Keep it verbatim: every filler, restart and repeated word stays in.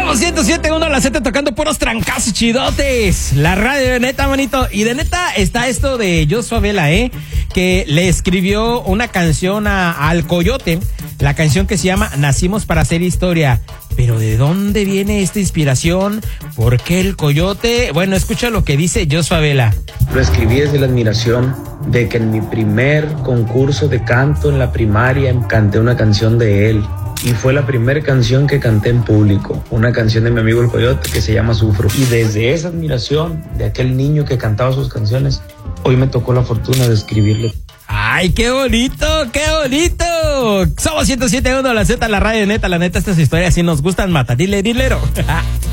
Somos ciento siete punto uno la Z tocando puros trancazos chidotes. La radio de neta, manito. Y de neta está esto de Joshua Vela, ¿eh? Que le escribió una canción a, al Coyote. La canción que se llama Nacimos para hacer historia. Pero ¿de dónde viene esta inspiración? ¿Por qué el Coyote? Bueno, escucha lo que dice Joshua Vela. Lo escribí desde la admiración de que en mi primer concurso de canto en la primaria canté una canción de él. Y fue la primera canción que canté en público, una canción de mi amigo el Coyote que se llama Sufro. Y desde esa admiración de aquel niño que cantaba sus canciones, hoy me tocó la fortuna de escribirle. ¡Ay, qué bonito, qué bonito! Somos ciento siete punto uno la Z, la radio de neta, la neta, estas historias sí nos gustan, mata, dile, dilero.